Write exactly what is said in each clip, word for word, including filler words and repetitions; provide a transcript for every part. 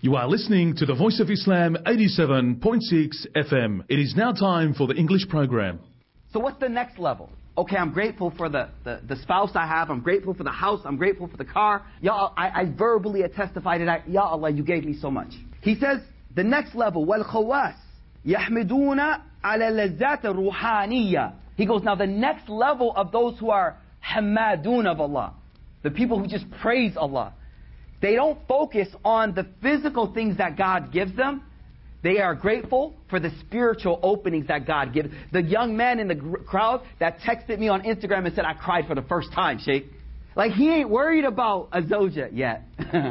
You are listening to the Voice of Islam eighty-seven point six F M. It is now time for the English program. So what's the next level? Okay, I'm grateful for the, the, the spouse I have. I'm grateful for the house. I'm grateful for the car. Ya Allah, I, I verbally testify to that. Ya Allah, you gave me so much. He says, the next level, وَالْخَوَّاسِ يَحْمِدُونَ عَلَى اللَّذَّاتِ الرُّوحَانِيَّةِ. He goes, now the next level of those who are hamadun of Allah, the people who just praise Allah, they don't focus on the physical things that God gives them. They are grateful for the spiritual openings that God gives. The young man in the crowd that texted me on Instagram and said, I cried for the first time, Sheikh. Like, he ain't worried about a Zoja yet.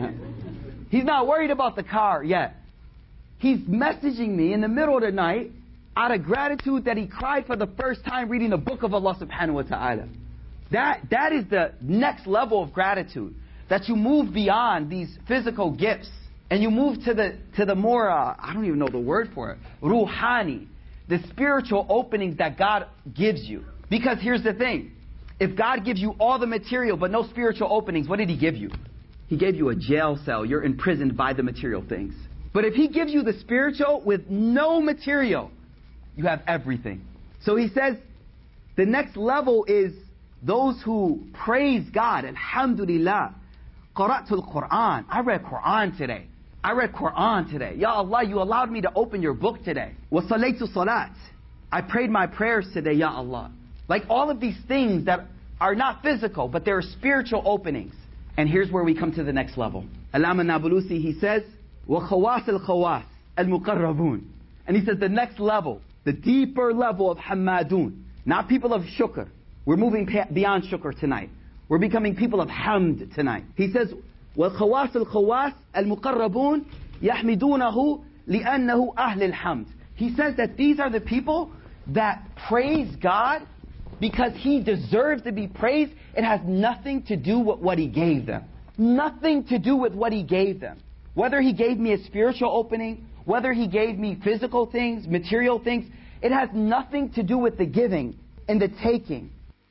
He's not worried about the car yet. He's messaging me in the middle of the night out of gratitude that he cried for the first time reading the book of Allah subhanahu wa ta'ala. That, that is the next level of gratitude. That you move beyond these physical gifts. And you move to the to the more, uh, I don't even know the word for it, ruhani, the spiritual openings that God gives you. Because here's the thing, if God gives you all the material but no spiritual openings, what did He give you? He gave you a jail cell. You're imprisoned by the material things. But if He gives you the spiritual with no material, you have everything. So He says, the next level is those who praise God. Alhamdulillah. Qara'tul Quran. I read Quran today. I read Quran today. Ya Allah, you allowed me to open your book today. وَصَلَيْتُ صَلَاةً. I prayed my prayers today, Ya Allah. Like all of these things that are not physical, but they're spiritual openings. And here's where we come to the next level. Allama Nablusi, he says, وَخَوَاسِ الْخَوَاسِ الْمُقَرَّبُونَ. And he says the next level, the deeper level of hamadun. Not people of shukr. We're moving beyond shukr tonight. We're becoming people of hamd tonight. He says, وَالْخَوَاسِ الْخَوَاسِ الْمُقَرَّبُونَ يَحْمِدُونَهُ لِأَنَّهُ أَهْلِ الْحَمْدِ. He says that these are the people that praise God because He deserves to be praised. It has nothing to do with what He gave them. Nothing to do with what He gave them. Whether He gave me a spiritual opening, whether He gave me physical things, material things, it has nothing to do with the giving and the taking.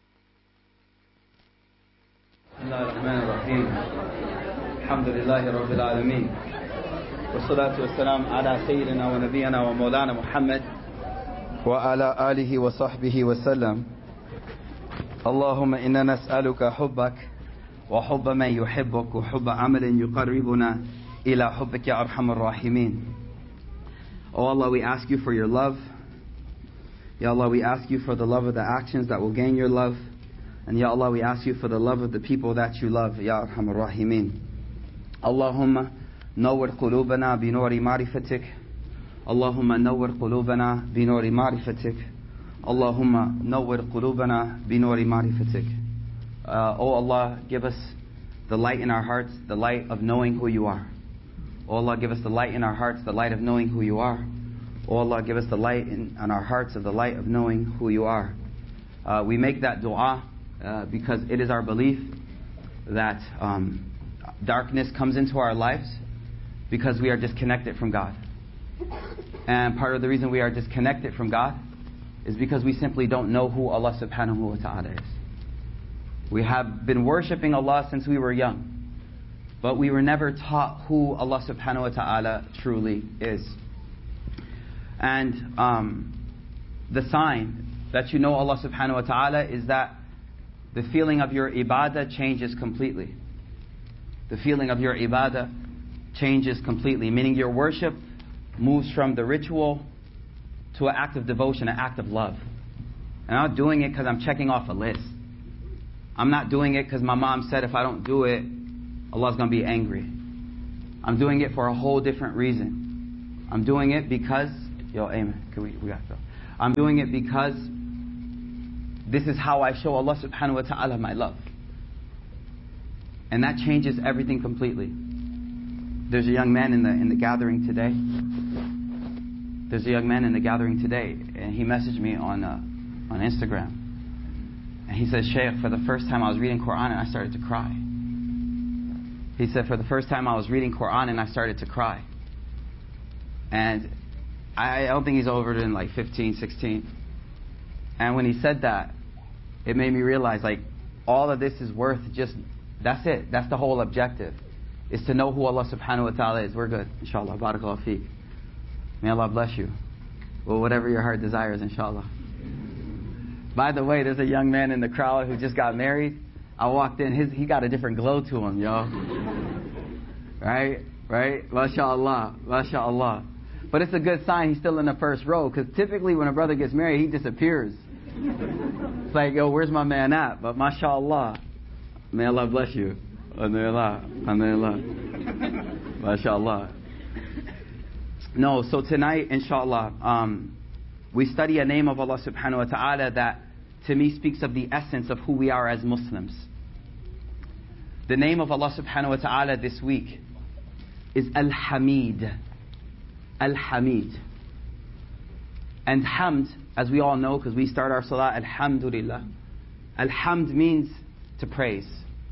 الحمد لله رب العالمين والصلاة والسلام على سيدنا ونبينا ومولانا محمد وعلى آله وصحبه وسلم. اللهم إنا نسألك حبك وحب من يحبك وحب عمل يقربنا إلى حبك يا أرحم الراحمين. Oh Allah, we ask you for your love. Ya Allah, we ask you for the love of the actions that will gain your love. And Ya Allah, we ask you for the love of the people that you love, Ya Arhamar Rahimin. Allahumma nawwir qulubana bi nuri ma'rifatik. Allahumma nawwir qulubana bi nuri ma'rifatik. Allahumma nawwir qulubana bi nuri ma'rifatik. Uh, oh Allah, give us the light in our hearts, the light of knowing who you are. Oh Allah, give us the light in our hearts, the light of knowing who you are. Oh Allah, give us the light in, in our hearts of the light of knowing who you are. Uh, we make that dua uh, because it is our belief that um, darkness comes into our lives because we are disconnected from God. And part of the reason we are disconnected from God is because we simply don't know who Allah subhanahu wa ta'ala is. We have been worshipping Allah since we were young, but we were never taught who Allah subhanahu wa ta'ala truly is. And um, the sign that you know Allah subhanahu wa ta'ala is that the feeling of your ibadah changes completely. The feeling of your ibadah changes completely, meaning your worship moves from the ritual to an act of devotion, an act of love. And I'm not doing it because I'm checking off a list. I'm not doing it because my mom said if I don't do it, Allah's going to be angry. I'm doing it for a whole different reason. I'm doing it because, yo, amen, can we, we got to go. I'm doing it because this is how I show Allah subhanahu wa ta'ala my love. And that changes everything completely. There's a young man in the in the gathering today. There's a young man in the gathering today, and he messaged me on uh, on Instagram. And he says, Shaykh, for the first time I was reading Quran and I started to cry. He said, for the first time I was reading Quran and I started to cry. And I don't think he's over than like fifteen, sixteen. And when he said that, it made me realize like all of this is worth just, that's it. That's the whole objective. is to know who Allah subhanahu wa ta'ala is. We're good, inshallah. Barakallahu feek. May Allah bless you. Well, whatever your heart desires, inshallah. By the way, there's a young man in the crowd who just got married. I walked in, his, he got a different glow to him, yo. Right? Right? MashaAllah. MashaAllah. But it's a good sign he's still in the first row, because typically when a brother gets married, he disappears. It's like, yo, where's my man at? But MashaAllah. May Allah bless you. Alhamdulillah. Alhamdulillah. MashaAllah. No, so tonight, inshallah, um, we study a name of Allah subhanahu wa ta'ala that to me speaks of the essence of who we are as Muslims. The name of Allah subhanahu wa ta'ala this week is Al-Hamid. Al-Hamid. And Hamd, as we all know, because we start our salah, Alhamdulillah. Al-Hamd means to praise.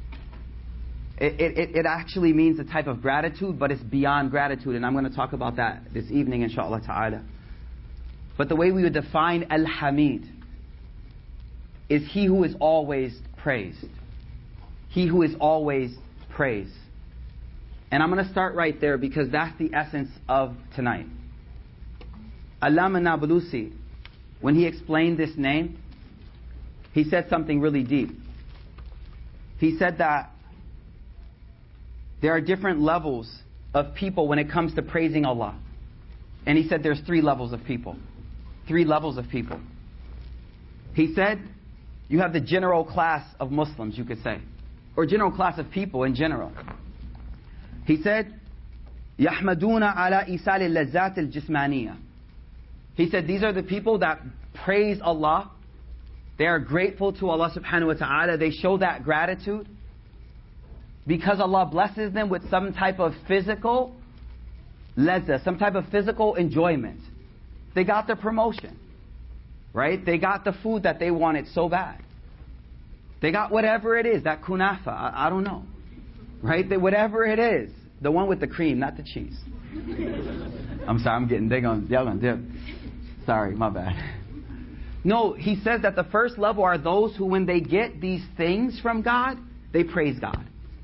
It, it, it actually means a type of gratitude, but it's beyond gratitude. And I'm going to talk about that this evening, inshaAllah ta'ala. But the way we would define Al-Hamid is he who is always praised. He who is always praised. And I'm going to start right there because that's the essence of tonight. Allama Nablusi, when he explained this name, he said something really deep. He said that there are different levels of people when it comes to praising Allah. And he said there's three levels of people. Three levels of people. He said you have the general class of Muslims, you could say. Or general class of people in general. He said, يَحْمَدُونَ عَلَى إِيصَالِ اللَّذَّاتِ الْجِسْمَانِيَّةِ. He said these are the people that praise Allah. They are grateful to Allah subhanahu wa ta'ala. They show that gratitude because Allah blesses them with some type of physical lazza, some type of physical enjoyment. They got their promotion, right? They got the food that they wanted so bad. They got whatever it is, that kunafa, I, I don't know, right? They, whatever it is, the one with the cream, not the cheese. I'm sorry, I'm getting, they're going, y'all gonna dip. Sorry, my bad. No, he says that the first level are those who when they get these things from God, they praise God.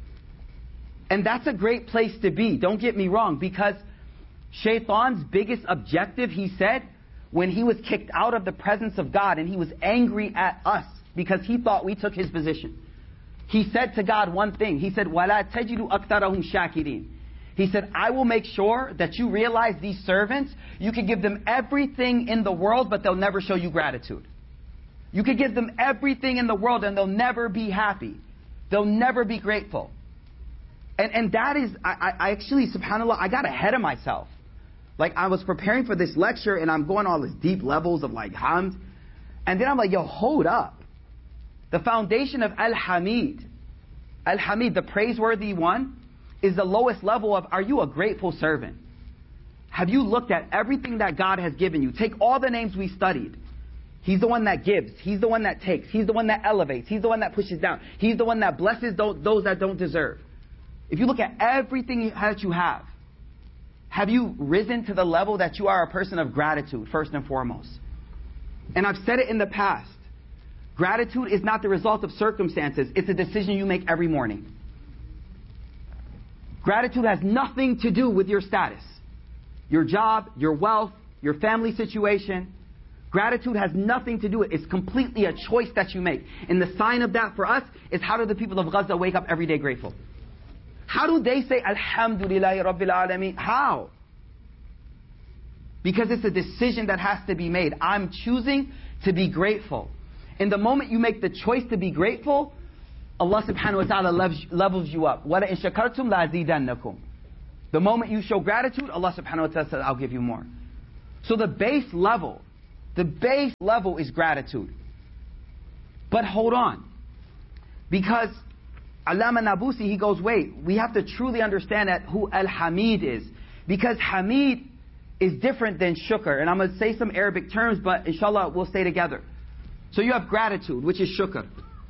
And that's a great place to be, don't get me wrong, because Shaitan's biggest objective, he said, when he was kicked out of the presence of God and he was angry at us because he thought we took his position. He said to God one thing. He said, وَلَا تَجِدُ أَكْثَرَهُمْ شَاكِرِينَ. He said, I will make sure that you realize these servants, you can give them everything in the world, but they'll never show you gratitude. You could give them everything in the world and they'll never be happy. They'll never be grateful. And and that is, I, I actually, subhanAllah, I got ahead of myself. Like I was preparing for this lecture and I'm going all these deep levels of like hamd. And then I'm like, yo, hold up. The foundation of Al-Hamid, Al-Hamid, the praiseworthy one, is the lowest level of, are you a grateful servant? Have you looked at everything that God has given you? Take all the names we studied. He's the one that gives. He's the one that takes. He's the one that elevates. He's the one that pushes down. He's the one that blesses those that don't deserve. If you look at everything that you have, have you risen to the level that you are a person of gratitude, first and foremost? And I've said it in the past. Gratitude is not the result of circumstances. It's a decision you make every morning. Gratitude has nothing to do with your status, your job, your wealth, your family situation. Gratitude has nothing to do with it. It's completely a choice that you make. And the sign of that for us is how do the people of Gaza wake up every day grateful? How do they say, Alhamdulillahi Rabbil Alameen? How? Because it's a decision that has to be made. I'm choosing to be grateful. In the moment you make the choice to be grateful, Allah subhanahu wa ta'ala levels, levels you up. وَلَئِن شَكَرْتُمْ لَأَزِيدَنَّكُمْ. The moment you show gratitude, Allah subhanahu wa ta'ala says, I'll give you more. So the base level, the base level is gratitude. But hold on. Because Allama Nablusi, he goes, wait, we have to truly understand that who Al-Hamid is. Because Hamid is different than shukr. And I'm going to say some Arabic terms, but inshallah we'll stay together. So you have gratitude, which is shukr.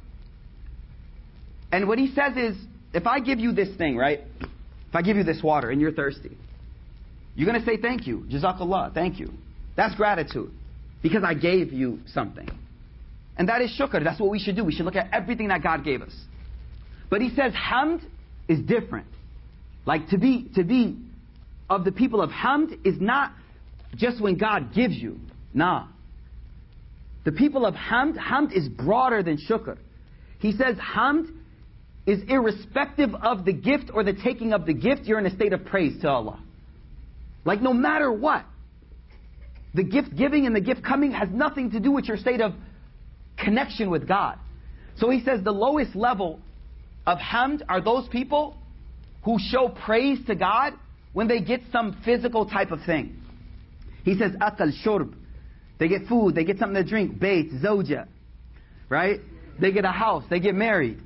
And what he says is, if I give you this thing, right? If I give you this water and you're thirsty, you're going to say thank you. Jazakallah, thank you. That's gratitude. Because I gave you something. And that is shukr. That's what we should do. We should look at everything that God gave us. But he says hamd is different. Like to be, to be of the people of hamd is not just when God gives you. Nah. The people of hamd, hamd is broader than shukr. He says hamd is irrespective of the gift or the taking of the gift, you're in a state of praise to Allah. Like no matter what, the gift giving and the gift coming has nothing to do with your state of connection with God. So he says the lowest level of hamd are those people who show praise to God when they get some physical type of thing. He says akal shurb. They get food, they get something to drink, bayt, zawja. Right? They get a house, they get married.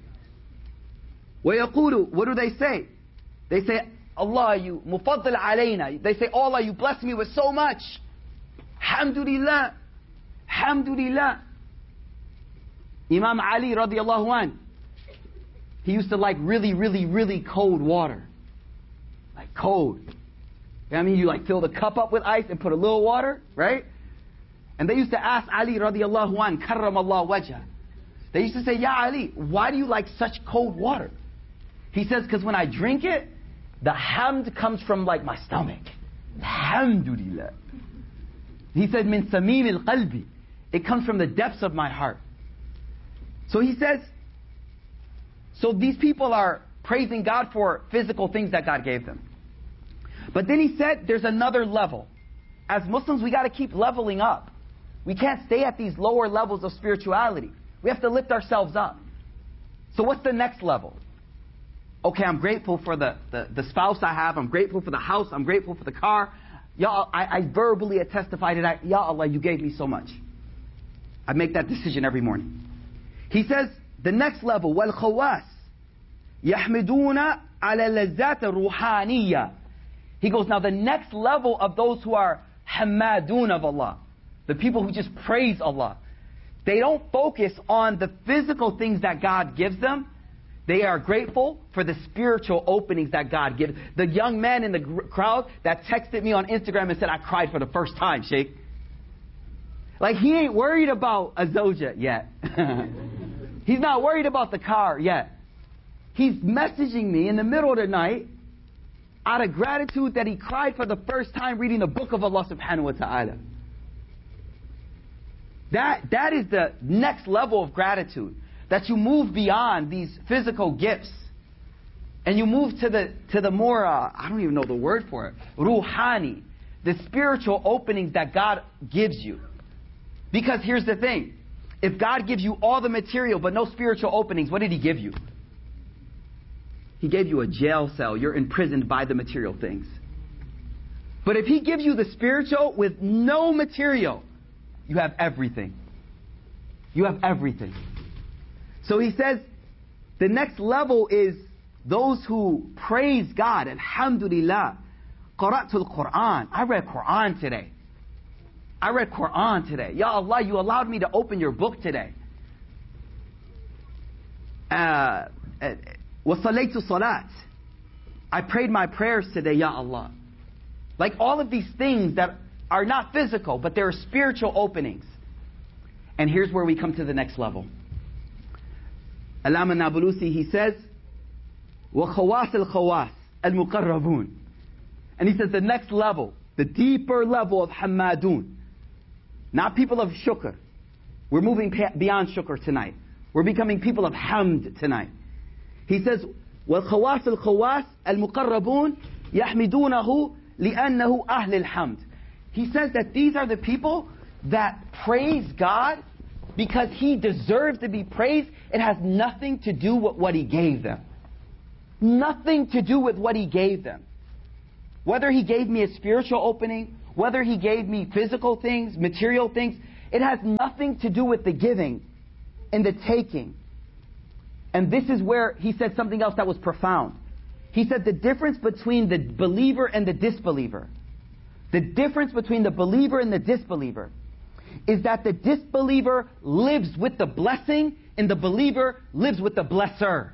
وَيَقُولُ, what do they say? They say, Allah, you mufaddal alayna. They say, oh Allah, you bless me with so much. Alhamdulillah. Alhamdulillah. Imam Ali radiallahu an, he used to like really, really, really cold water. Like cold. I mean, you like fill the cup up with ice and put a little water, right? And they used to ask Ali radiallahu an, karramallahu wajha. They used to say, Ya Ali, why do you like such cold water? He says, because when I drink it, the hamd comes from like my stomach. Alhamdulillah. He said, min samim al-qalbi. It comes from the depths of my heart. So he says, so these people are praising God for physical things that God gave them. But then he said, there's another level. As Muslims, we got to keep leveling up. We can't stay at these lower levels of spirituality. We have to lift ourselves up. So what's the next level? Okay, I'm grateful for the, the, the spouse I have. I'm grateful for the house. I'm grateful for the car. Ya, I, I verbally testify to that. Ya Allah, you gave me so much. I make that decision every morning. He says, the next level, وَالْخَوَاسِ يَحْمِدُونَ عَلَى لَذَّاتَ الرُّحَانِيَّةِ. He goes, now the next level of those who are hamadun of Allah, the people who just praise Allah, they don't focus on the physical things that God gives them. They are grateful for the spiritual openings that God gives. The young man in the gr- crowd that texted me on Instagram and said, I cried for the first time, Sheikh. Like he ain't worried about a Zawja yet. He's not worried about the car yet. He's messaging me in the middle of the night out of gratitude that he cried for the first time reading the book of Allah subhanahu wa ta'ala. That, that is the next level of gratitude. That you move beyond these physical gifts. And you move to the, to the more, uh, I don't even know the word for it, ruhani. The spiritual openings that God gives you. Because here's the thing. If God gives you all the material but no spiritual openings, what did He give you? He gave you a jail cell. You're imprisoned by the material things. But if He gives you the spiritual with no material, you have everything. You have everything. So he says, the next level is those who praise God. Alhamdulillah. Qara'tul Quran. I read Quran today. I read Quran today. Ya Allah, you allowed me to open your book today. Uh, وَصَلَيْتُ salat. I prayed my prayers today, Ya Allah. Like all of these things that are not physical, but they're spiritual openings. And here's where we come to the next level. Allama Nabulusi, he says, وَخَوَاسِ الْخَوَاسِ الْمُقَرَّبُونَ. And he says the next level, the deeper level of hamadun. Not people of shukr. We're moving beyond shukr tonight. We're becoming people of hamd tonight. He says, وَالْخَوَاسِ الْخَوَاسِ الْمُقَرَّبُونَ يَحْمِدُونَهُ لِأَنَّهُ أَهْلِ الْحَمْدِ. He says that these are the people that praise God because He deserves to be praised. It has nothing to do with what He gave them. Nothing to do with what He gave them. Whether He gave me a spiritual opening, whether He gave me physical things, material things, it has nothing to do with the giving and the taking. And this is where he said something else that was profound. He said the difference between the believer and the disbeliever, the difference between the believer and the disbeliever, is that the disbeliever lives with the blessing and the believer lives with the blesser.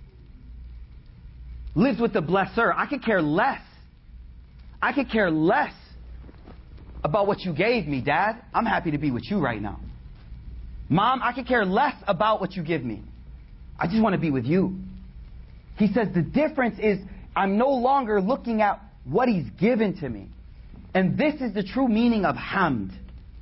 Lives with the blesser. I could care less. I could care less about what you gave me, Dad. I'm happy to be with you right now. Mom, I could care less about what you give me. I just want to be with you. He says the difference is I'm no longer looking at what He's given to me. And this is the true meaning of hamd.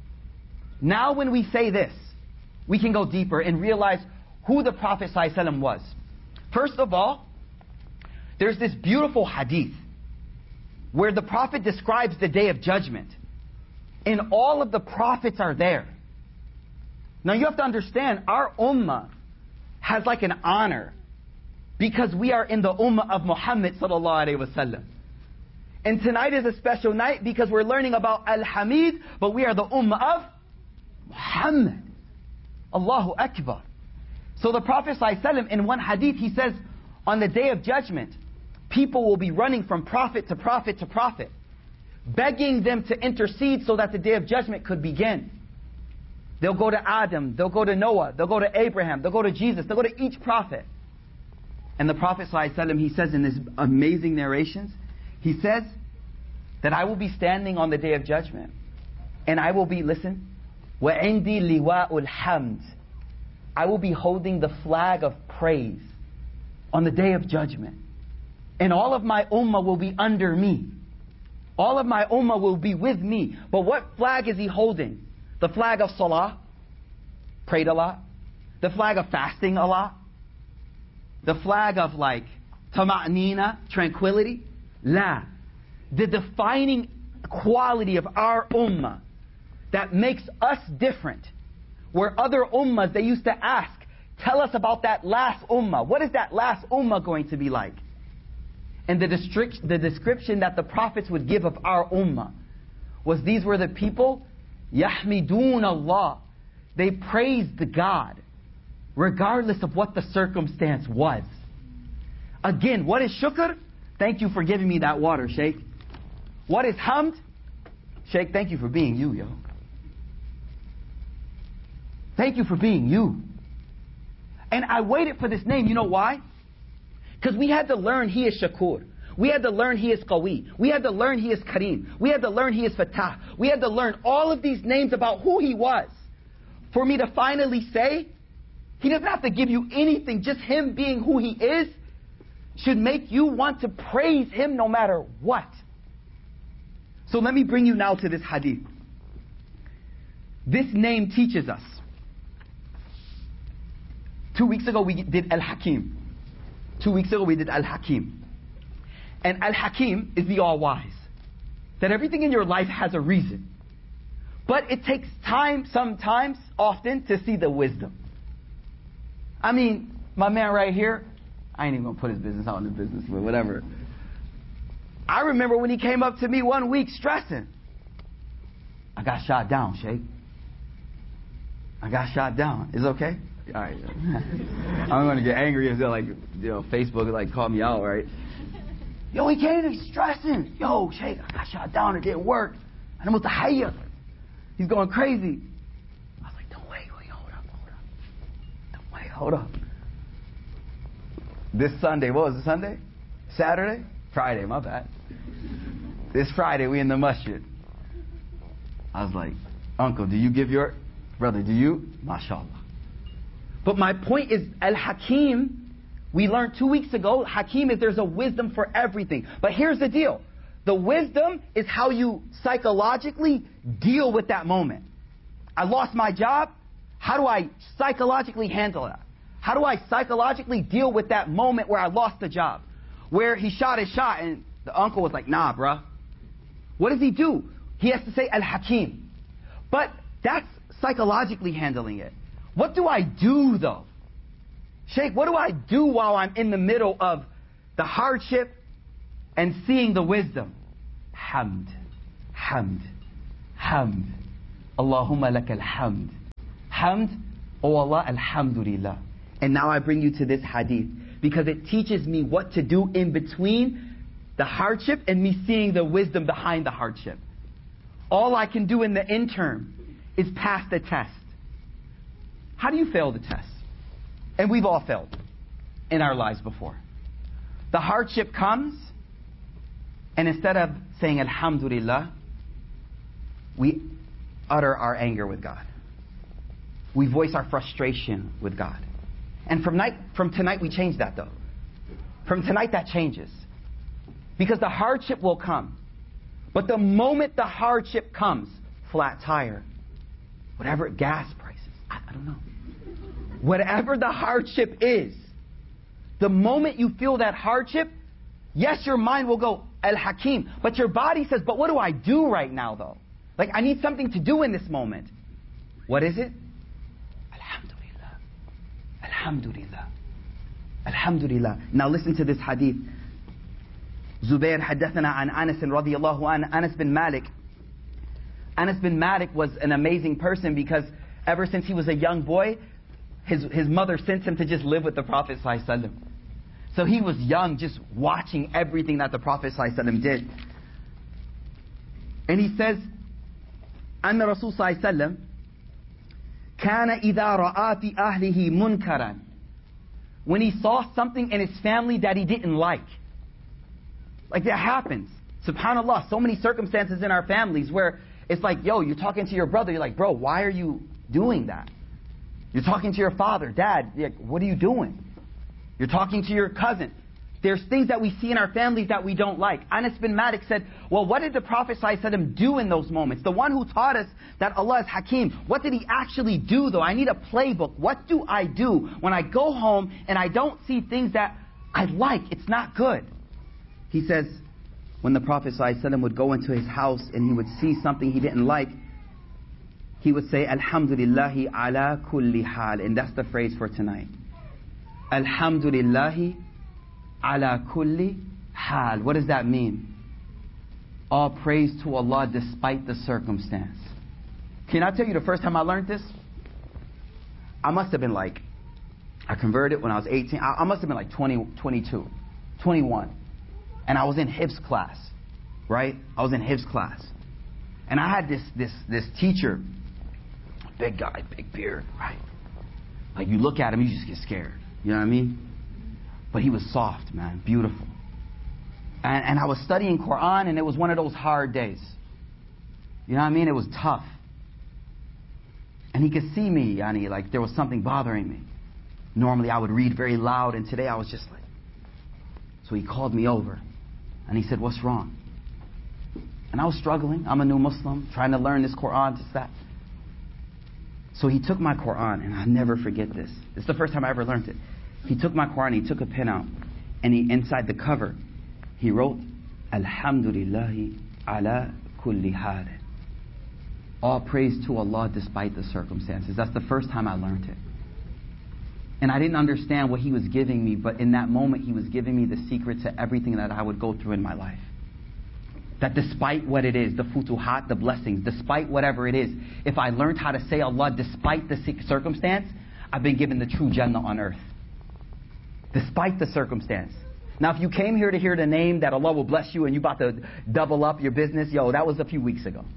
Now when we say this, we can go deeper and realize who the Prophet ﷺ was. First of all, there's this beautiful hadith where the Prophet describes the Day of Judgment. And all of the prophets are there. Now you have to understand, our ummah has like an honor because we are in the ummah of Muhammad sallallahu alaihi wasallam. And tonight is a special night because we're learning about Al-Hamid, but we are the ummah of Muhammad. Allahu Akbar. So the Prophet ﷺ, in one hadith, he says, on the Day of Judgment, people will be running from prophet to prophet to prophet, begging them to intercede so that the Day of Judgment could begin. They'll go to Adam, they'll go to Noah, they'll go to Abraham, they'll go to Jesus, they'll go to each prophet. And the Prophet ﷺ, he says in his amazing narrations, he says that I will be standing on the Day of Judgment, and I will be, listen, وَعِنْدِي لِوَاءُ الْحَمْدِ, I will be holding the flag of praise on the Day of Judgment. And all of my ummah will be under me. All of my ummah will be with me. But what flag is he holding? The flag of salah, prayed a lot. The flag of fasting a lot. The flag of like tama'nina, tranquility. La. The defining quality of our ummah that makes us different. Where other ummahs, they used to ask, tell us about that last ummah. What is that last ummah going to be like? And the, district, the description that the prophets would give of our ummah was these were the people, يَحْمِدُونَ Allah. They praised the God, regardless of what the circumstance was. Again, what is shukr? Thank you for giving me that water, Shaykh. What is hamd? Shaykh, thank you for being you, yo. Thank you for being you. And I waited for this name. You know why? Because we had to learn He is Shakur. We had to learn He is Qawi. We had to learn He is Kareem. We had to learn He is Fatah. We had to learn all of these names about who He was. For me to finally say, He doesn't have to give you anything. Just Him being who He is should make you want to praise Him no matter what. So let me bring you now to this hadith. This name teaches us. Two weeks ago we did Al-Hakim. Two weeks ago we did Al-Hakim. And Al-Hakim is the all-wise. That everything in your life has a reason. But it takes time, sometimes, often, to see the wisdom. I mean, my man right here, I ain't even going to put his business out in the business, but whatever. I remember when he came up to me one week stressing. I got shot down, Shaykh. I got shot down. Is it okay? All right. I'm going to get angry if they're like, you know, Facebook like call me out, right? Yo, he came to me stressing. Yo, Shaykh, I got shot down. It didn't work. And I'm with the hayya. He's going crazy. I was like, don't wait, wait, hold up, hold up. Don't wait, hold up. This Sunday, what was it, Sunday? Saturday? Friday, my bad. This Friday, we in the masjid. I was like, uncle, do you give your... Brother, do you? MashaAllah. But my point is, Al-Hakim, we learned two weeks ago, Hakim is there's a wisdom for everything. But here's the deal. The wisdom is how you psychologically deal with that moment. I lost my job. How do I psychologically handle that? How do I psychologically deal with that moment where I lost the job? Where he shot his shot and the uncle was like, nah, bruh. What does he do? He has to say Al-Hakim. But that's psychologically handling it. What do I do though? Shaykh, what do I do while I'm in the middle of the hardship and seeing the wisdom? Hamd, hamd, hamd. Allahumma lakal hamd. Hamd, oh Allah, alhamdulillah. And now I bring you to this hadith because it teaches me what to do in between the hardship and me seeing the wisdom behind the hardship. All I can do in the interim is pass the test. How do you fail the test? And we've all failed in our lives before. The hardship comes, and instead of saying Alhamdulillah, we utter our anger with God. We voice our frustration with God. And from night, from tonight we change that though. From tonight that changes. Because the hardship will come. But the moment the hardship comes, flat tire, whatever, gas prices, I, I don't know. Whatever the hardship is, the moment you feel that hardship, yes, your mind will go, Al-Hakim. But your body says, but what do I do right now, though? Like, I need something to do in this moment. What is it? Alhamdulillah. Alhamdulillah. Alhamdulillah. Now listen to this hadith. Zubair حدثنا عن أنس رضي الله عنه. Anas bin Malik. Anas bin Malik was an amazing person because ever since he was a young boy, his, his mother sent him to just live with the Prophet ﷺ. So he was young, just watching everything that the Prophet ﷺ did. And he says, أن رسول صلى الله عليه وسلم كان إذا رأى في أهله منكرا. When he saw something in his family that he didn't like. Like that happens. SubhanAllah, so many circumstances in our families where it's like, yo, you're talking to your brother, you're like, bro, why are you doing that? You're talking to your father, dad, you're like, what are you doing? You're talking to your cousin. There's things that we see in our families that we don't like. Anas bin Malik said, well, what did the Prophet ﷺ do in those moments? The one who taught us that Allah is Hakim, what did he actually do though? I need a playbook. What do I do when I go home and I don't see things that I like? It's not good. He says, when the Prophet ﷺ would go into his house and he would see something he didn't like, he would say, Alhamdulillahi ala kulli hal. And that's the phrase for tonight. Alhamdulillahi ala kulli hal. What does that mean? All praise to Allah despite the circumstance. Can I tell you the first time I learned this? I must have been like, I converted when I was eighteen. I, I must have been like twenty, twenty-two, twenty-one. And I was in Hifz class, right? I was in Hifz class. And I had this this this teacher, big guy, big beard, right? Like you look at him, you just get scared. You know what I mean? But he was soft, man, beautiful. And, and I was studying Quran, and it was one of those hard days. You know what I mean? It was tough. And he could see me, yani, like there was something bothering me. Normally I would read very loud, and today I was just like... So he called me over, and he said, what's wrong? And I was struggling. I'm a new Muslim, trying to learn this Quran, this, that. So he took my Quran, and I'll never forget this. It's the first time I ever learned it. He took my Quran, he took a pen out, and he inside the cover, he wrote, Alhamdulillahi ala kulli hal. All praise to Allah despite the circumstances. That's the first time I learned it. And I didn't understand what he was giving me, but in that moment he was giving me the secret to everything that I would go through in my life. That despite what it is, the futuhat, the blessings, despite whatever it is, if I learned how to say Allah despite the circumstance, I've been given the true Jannah on earth. Despite the circumstance. Now if you came here to hear the name that Allah will bless you and you about to double up your business, yo, that was a few weeks ago.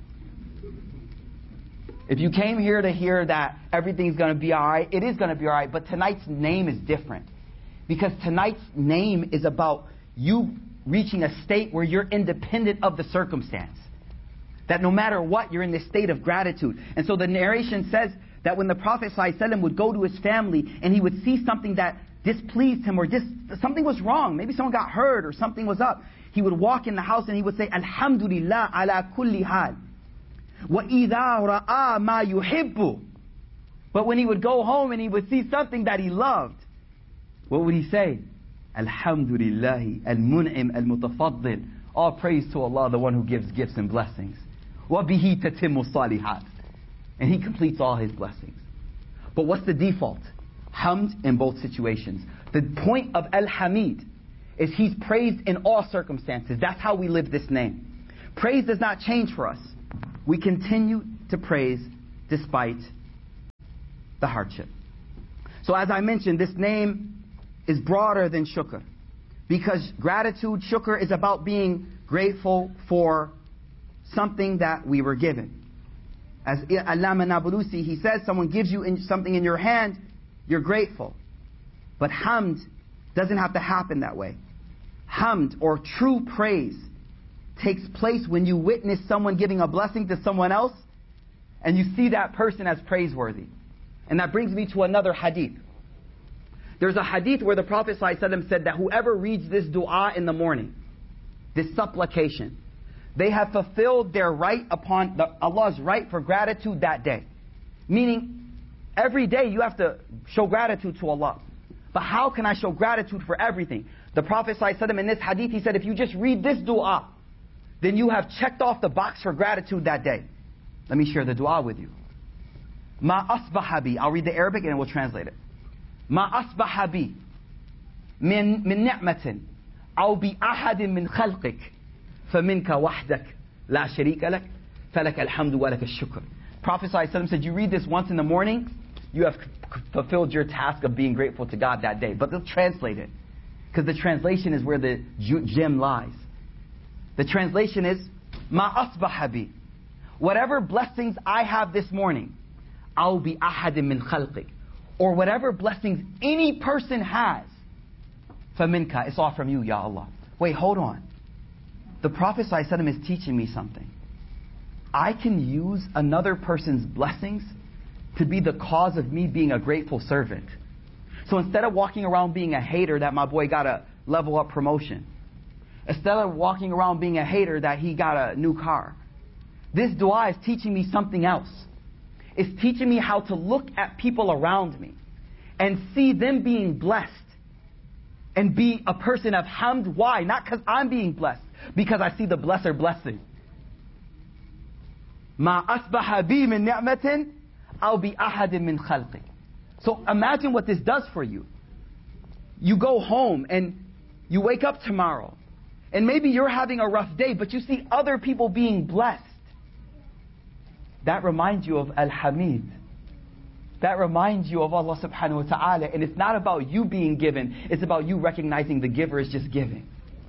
If you came here to hear that everything's going to be alright, it is going to be alright, but tonight's name is different. Because tonight's name is about you reaching a state where you're independent of the circumstance. That no matter what, you're in this state of gratitude. And so the narration says that when the Prophet ﷺ would go to his family and he would see something that displeased him or dis- something was wrong, maybe someone got hurt or something was up, he would walk in the house and he would say, Alhamdulillah ala kulli hal. وَإِذَا رَآ مَا يُحِبُّ. But when he would go home and he would see something that he loved, what would he say? Alhamdulillahi al-mun'im al-mutafaddil. All praise to Allah, the one who gives gifts and blessings. وَبِهِ تَتِمُّ الصَّالِحَاتِ. And he completes all his blessings. But what's the default? Hamd in both situations. The point of Al-Hamid is he's praised in all circumstances. That's how we live this name. Praise does not change for us. We continue to praise despite the hardship. So as I mentioned, this name is broader than shukr. Because gratitude, shukr, is about being grateful for something that we were given. As Allama Nabulusi, he says, someone gives you in something in your hand, you're grateful. But hamd doesn't have to happen that way. Hamd, or true praise, takes place when you witness someone giving a blessing to someone else and you see that person as praiseworthy. And that brings me to another hadith. There's a hadith where the Prophet ﷺ said that whoever reads this dua in the morning, this supplication, they have fulfilled their right upon the, Allah's right for gratitude that day. Meaning, every day you have to show gratitude to Allah. But how can I show gratitude for everything? The Prophet ﷺ in this hadith, he said, if you just read this dua, then you have checked off the box for gratitude that day. Let me share the dua with you. Ma asbaha bi. I'll read the Arabic and we'll translate it. Ma asbaha bi min min ni'matin aw bi ahadin min khalqik faminka wahdak la sharika lak falak alhamdu wa lak ash-shukr. Prophet ﷺ said, you read this once in the morning, you have fulfilled your task of being grateful to God that day. But they'll translate it, because the translation is where the gem lies. The translation is, Ma asbaha bi. Whatever blessings I have this morning, I'll be ahadin min khalqik. Or whatever blessings any person has, faminka, it's all from you, Ya Allah. Wait, hold on. The Prophet ﷺ is teaching me something. I can use another person's blessings to be the cause of me being a grateful servant. So instead of walking around being a hater that my boy got a level up promotion, instead of walking around being a hater that he got a new car, this dua is teaching me something else. It's teaching me how to look at people around me and see them being blessed and be a person of hamd. Why? Not because I'm being blessed, because I see the blesser blessing. Ma asbaha bi min ni'matin aw bi ahadin min khalqik. So imagine what this does for you. You go home and you wake up tomorrow, and maybe you're having a rough day, but you see other people being blessed. That reminds you of Al-Hamid. That reminds you of Allah subhanahu wa ta'ala. And it's not about you being given, it's about you recognizing the giver is just giving.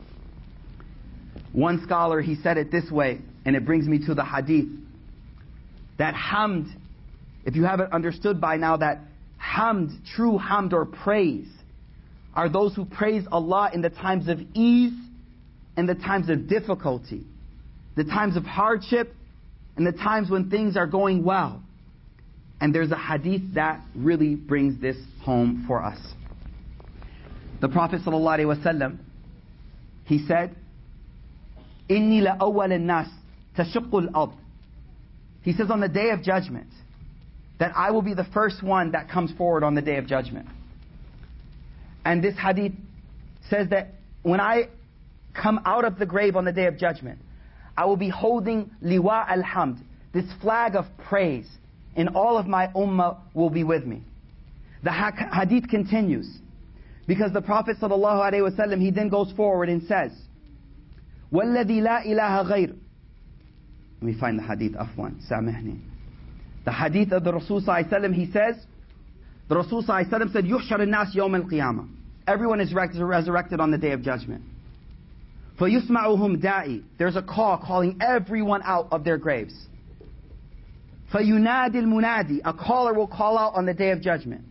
One scholar, he said it this way, and it brings me to the hadith. That hamd, if you haven't understood by now, that hamd, true hamd or praise, are those who praise Allah in the times of ease and the times of difficulty, the times of hardship and the times when things are going well. And there's a hadith that really brings this home for us. The Prophet ﷺ, he said, Inni la awwal an-nas tashuqqu al-ard. He says on the day of judgment that I will be the first one that comes forward on the day of judgment. And this hadith says that when I come out of the grave on the day of judgment, I will be holding liwa al-hamd, this flag of praise, and all of my ummah will be with me. The hadith continues, because the Prophet ﷺ, he then goes forward and says, وَالَّذِي لَا إِلَهَ غَيْرُ. Let me find the hadith, afwan, samihni. The hadith of the Rasul ﷺ, he says, the Rasul ﷺ said, يُحْشَرُ النَّاسِ يَوْمَ الْقِيَامَةِ. Everyone is resurrected on the day of judgment. فَيُسْمَعُهُمْ دَاعِي. There's a call calling everyone out of their graves. فَيُنَادِ الْمُنَادِي. A caller will call out on the day of judgment.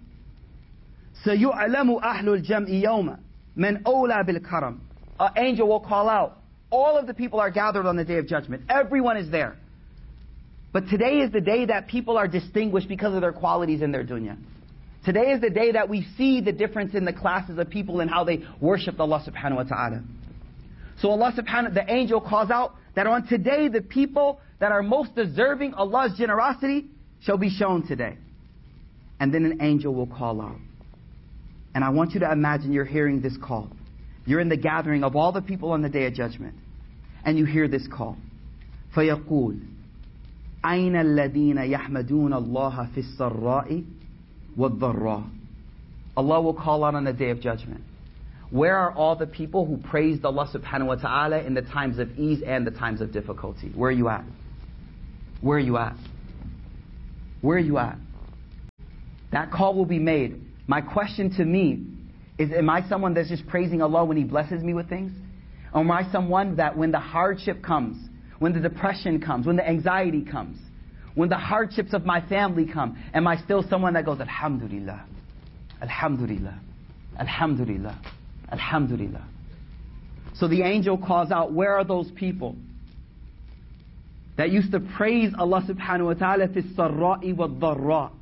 سَيُعْلَمُ أَهْلُ الْجَمْءِ يَوْمًا مَنْ أَوْلَى بِالْكَرَمِ. An angel will call out. All of the people are gathered on the day of judgment. Everyone is there. But today is the day that people are distinguished because of their qualities in their dunya. Today is the day that we see the difference in the classes of people and how they worship Allah subhanahu wa ta'ala. So Allah subhanahu, the angel calls out that on today the people that are most deserving Allah's generosity shall be shown today. And then an angel will call out. And I want you to imagine you're hearing this call. You're in the gathering of all the people on the day of judgment. And you hear this call. فَيَقُولُ أَيْنَ الَّذِينَ يَحْمَدُونَ اللَّهَ فِي السَّرَّاءِ وَالضَّرَّاءِ. Allah will call out on the day of judgment. Where are all the people who praised Allah subhanahu wa ta'ala in the times of ease and the times of difficulty? Where are you at? Where are you at? Where are you at? That call will be made. My question to me is, am I someone that's just praising Allah when He blesses me with things? Or am I someone that when the hardship comes, when the depression comes, when the anxiety comes, when the hardships of my family come, am I still someone that goes, Alhamdulillah, Alhamdulillah, Alhamdulillah, Alhamdulillah. So the angel calls out, where are those people that used to praise Allah subhanahu wa ta'ala fi sarra'i wa dharra?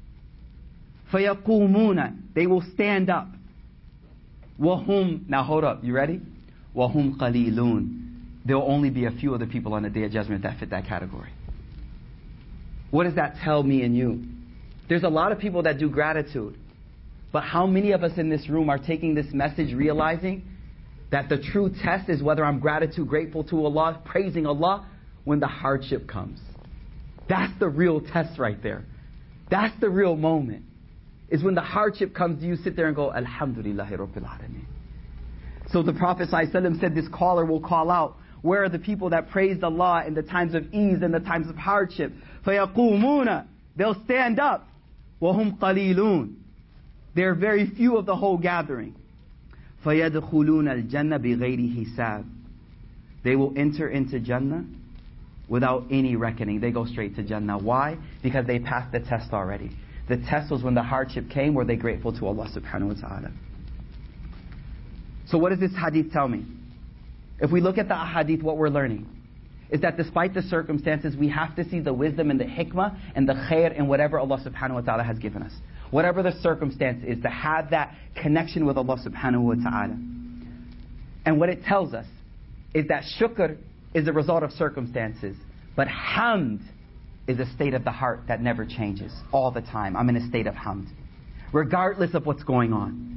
فَيَقُومُونَ. They will stand up. وَهُمْ. Now hold up, you ready? وَهُمْ قَلِيلُونَ. there will only be a few other people on the Day of Judgment that fit that category. What does that tell me and you? There's a lot of people that do gratitude. But how many of us in this room are taking this message realizing that the true test is whether I'm gratitude, grateful to Allah, praising Allah when the hardship comes? That's the real test right there. That's the real moment. Is when the hardship comes, do you sit there and go, Alhamdulillahi Rabbil Alameen. So the Prophet ﷺ said this caller will call out, where are the people that praised Allah in the times of ease and the times of hardship? فَيَقُومُونَ They'll stand up. وَهُمْ قَلِيلُونَ There are very few of the whole gathering. فَيَدْخُلُونَ الْجَنَّةَ بِغَيْرِ حِسَابٍ They will enter into Jannah without any reckoning. They go straight to Jannah. Why? Because they passed the test already. The test was when the hardship came, were they grateful to Allah subhanahu wa ta'ala. So what does this hadith tell me? If we look at the hadith, what we're learning is that despite the circumstances, we have to see the wisdom and the hikmah and the khair in whatever Allah subhanahu wa ta'ala has given us. Whatever the circumstance is, to have that connection with Allah subhanahu wa ta'ala. And what it tells us is that shukr is a result of circumstances, but hamd is a state of the heart that never changes all the time. I'm in a state of hamd, regardless of what's going on.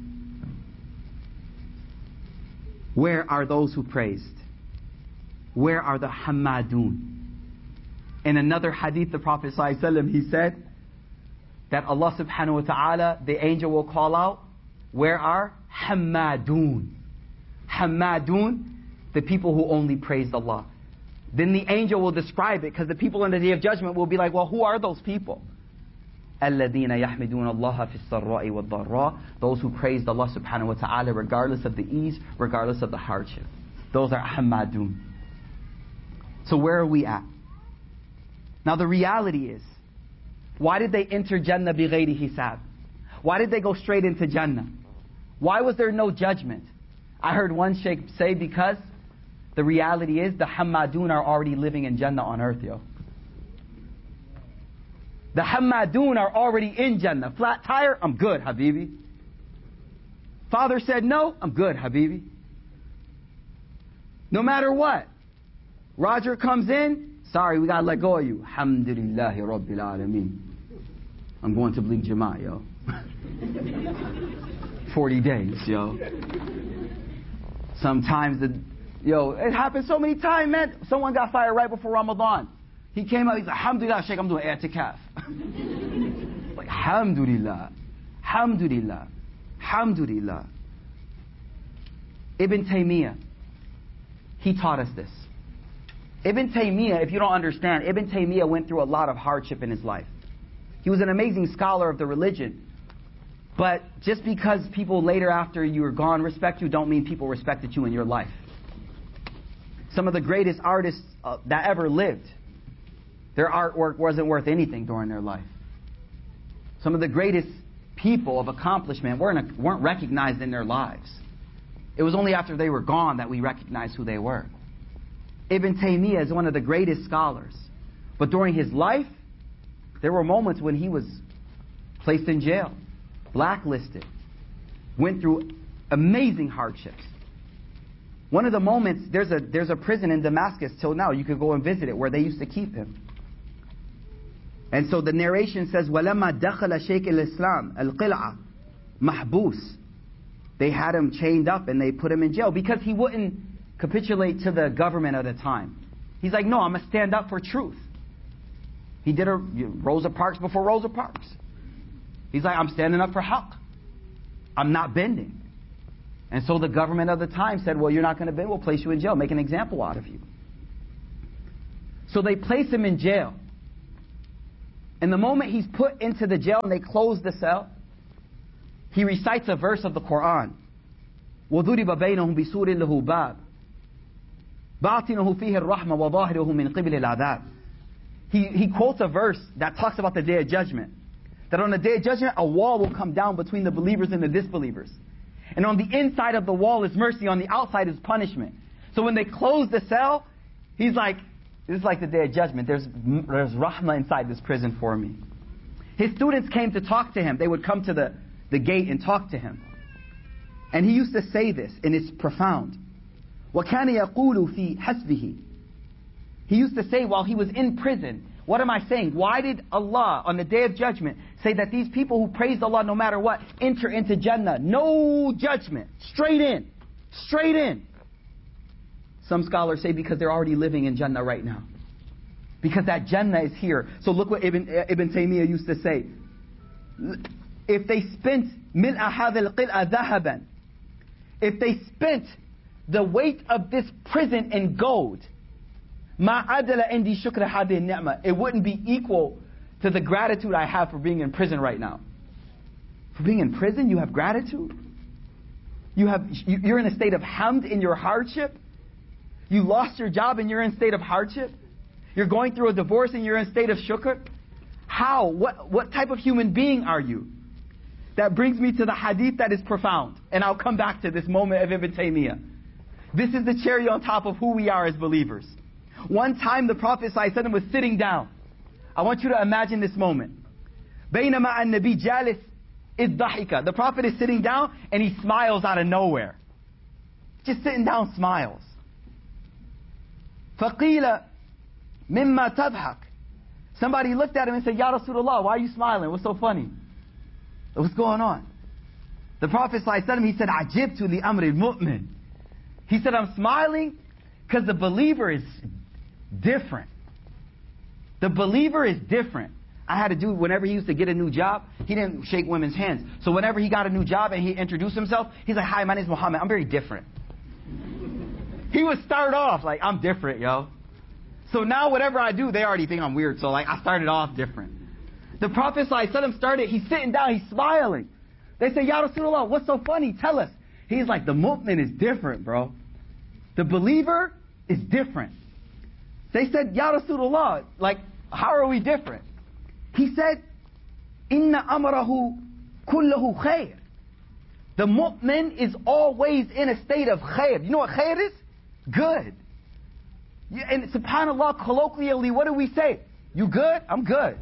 Where are those who praised? Where are the hamadun? In another hadith, the Prophet ﷺ, he said that Allah subhanahu wa ta'ala, the angel will call out, where are hamadun? Hamadun, the people who only praised Allah. Then the angel will describe it, because the people on the Day of Judgment will be like, well, who are those people? الَّذِينَ يَحْمِدُونَ اللَّهَ فِي السَّرَّاءِ وَالضَّرَّاءِ Those who praised Allah subhanahu wa ta'ala regardless of the ease, regardless of the hardship. Those are hamadun. So where are we at? Now the reality is, why did they enter Jannah bighayri hisab? Why did they go straight into Jannah? Why was there no judgment? I heard one sheikh say because the reality is the hamadun are already living in Jannah on earth, yo. The hamadun are already in Jannah. Flat tire, I'm good, Habibi. Father said no, I'm good, Habibi. No matter what. Roger comes in, sorry, we gotta let go of you. Alhamdulillahi Rabbil Alameen. I'm going to Bleak Jamaat, yo. forty days, yo. Sometimes the, yo, it happens so many times, man. Someone got fired right before Ramadan. He came out, he's like, Alhamdulillah, Sheikh, I'm doing i'tikaf. Like, Alhamdulillah, Alhamdulillah, Alhamdulillah. Ibn Taymiyyah, he taught us this. Ibn Taymiyyah, if you don't understand, Ibn Taymiyyah went through a lot of hardship in his life. He was an amazing scholar of the religion. But just because people later after you were gone respect you, don't mean people respected you in your life. Some of the greatest artists uh, that ever lived, their artwork wasn't worth anything during their life. Some of the greatest people of accomplishment weren't, weren't recognized in their lives. It was only after they were gone that we recognized who they were. Ibn Taymiyyah is one of the greatest scholars. But during his life, there were moments when he was placed in jail, blacklisted, went through amazing hardships. One of the moments, there's a, there's a prison in Damascus till now, you could go and visit it, where they used to keep him. And so the narration says, وَلَمَّا دَخَلَ شَيْكِ الْإِسْلَامِ الْقِلْعَةِ مَحْبُوس. They had him chained up and they put him in jail because he wouldn't capitulate to the government at the time. He's like, no, I'm going to stand up for truth. He did a Rosa Parks before Rosa Parks. He's like, I'm standing up for haqq. I'm not bending. And so the government of the time said, well, you're not going to bend, we'll place you in jail, make an example out of you. So they place him in jail. And the moment he's put into the jail and they close the cell, he recites a verse of the Quran. وَضُرِبَ بَيْنَهُمْ بِسُورٍ لَهُ بَابٍ بَاطِنُهُ فِيهِ الرَّحْمَةُ وَظَاهِرُهُ مِنْ قِبْلِ الْعَذَابِ. He, he quotes a verse that talks about the Day of Judgment. That on the Day of Judgment, a wall will come down between the believers and the disbelievers. And on the inside of the wall is mercy, on the outside is punishment. So when they close the cell, he's like, this is like the Day of Judgment. There's, there's rahmah inside this prison for me. His students came to talk to him. They would come to the, the gate and talk to him. And he used to say this, and it's profound. وَكَانَ يَقُولُ فِي حَسْبِهِ. He used to say while he was in prison, what am I saying? Why did Allah on the Day of Judgment say that these people who praised Allah no matter what enter into Jannah? No judgment. Straight in. Straight in. Some scholars say because they're already living in Jannah right now. Because that Jannah is here. So look what Ibn, Ibn Taymiyyah used to say. If they spent مِلْءَ هَذَا الْقِلْءَ ذَهَبًا, if they spent the weight of this prison in gold, مَا عَدَلَ عِنْدِي شُكْرَ هَذِهِ النِّعْمَةِ, it wouldn't be equal to the gratitude I have for being in prison right now. For being in prison, you have gratitude? You have, you're in a state of hamd in your hardship? You lost your job and you're in a state of hardship? You're going through a divorce and you're in a state of shukr? How? What, what type of human being are you? That brings me to the hadith that is profound. And I'll come back to this moment of Ibn Taymiyyah. This is the cherry on top of who we are as believers. One time the Prophet ﷺ was sitting down. I want you to imagine this moment. بينما النبي جالس إذ ضحك. The Prophet is sitting down and he smiles out of nowhere. Just sitting down, smiles. فقيل مما تضحك. Somebody looked at him and said, Ya Rasulullah, why are you smiling? What's so funny? What's going on? The Prophet ﷺ, he said, عجبت لأمر المؤمن. He said, I'm smiling because the believer is different. The believer is different. I had a dude, whenever he used to get a new job, he didn't shake women's hands. So whenever he got a new job and he introduced himself, he's like, hi, my name is Muhammad. I'm very different. He would start off like, I'm different, yo. So now whatever I do, they already think I'm weird. So like, I started off different. The Prophet ﷺ started, he's sitting down, he's smiling. They say, Ya Rasulullah, what's so funny? Tell us. He's like, the mu'min is different, bro. The believer is different. They said, Ya Rasulullah, like, how are we different? He said, Inna amrahu kullahu khair. The mu'min is always in a state of khair. You know what khair is? Good. And subhanAllah, colloquially, what do we say? You good? I'm good.